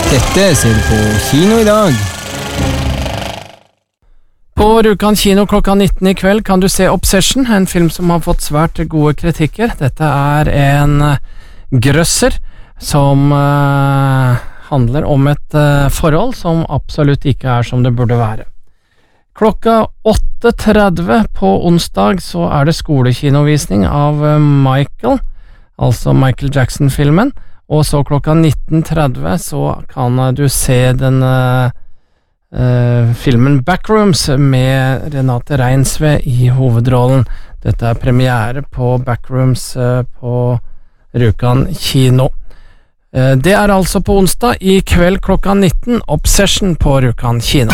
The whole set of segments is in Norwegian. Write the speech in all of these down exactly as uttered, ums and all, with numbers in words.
Dette ser du på kino i dag. På Rjukan kino klokka nitten i kveld kan du se Obsession, en film som har fått svært gode kritikker. Dette er en grøsser som uh, handler om et uh, forhold som absolutt ikke er som det burde være. Klokka åtte tretti på onsdag så er det skolekinovisning av uh, Michael, altså Michael Jackson-filmen, og så klokka nitten tretti så kan uh, du se den uh, Uh, filmen Backrooms med Renate Reinsve i hovedrollen. Dette er premiere på Backrooms uh, på Rjukan kino. Uh, det er altså på onsdag i kveld klokka nitten, Obsession på Rjukan kino.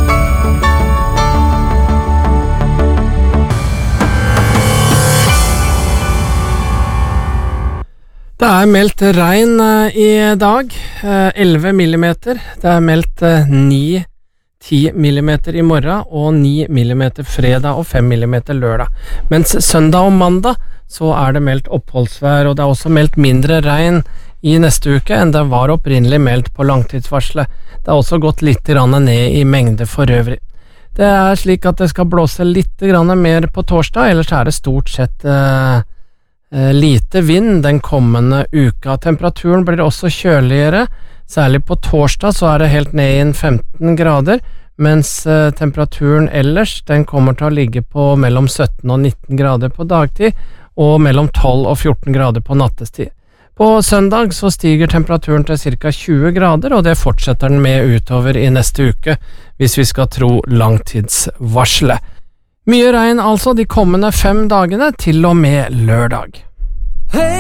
Det er meldt regn uh, i dag, uh, elleve millimeter. Det er meldt uh, ni ti millimeter i morgen og ni millimeter fredag og fem millimeter lørdag. Mens søndag og mandag så er det meldt oppholdsvær, og det er også meldt mindre regn i neste uke enn det var opprinnelig meldt på langtidsvarselet. Det har også gått litt ned i mengde for øvrig. Det er slik at det skal blåse litt mer på torsdag, ellers er det stort sett eh, lite vind den kommende uka. Temperaturen blir også kjøligere. Særlig på torsdag så er det helt ned i femten grader, mens eh, temperaturen ellers den kommer til å ligge på mellom sytten og nitten grader på dagtid, og mellom tolv og fjorten grader på nattestid. På søndag så stiger temperaturen til ca. tjue grader, og det fortsetter den med utover i neste uke, hvis vi skal tro langtidsvarselet. Mye regn altså de kommende fem dagene til og med lørdag. Hey!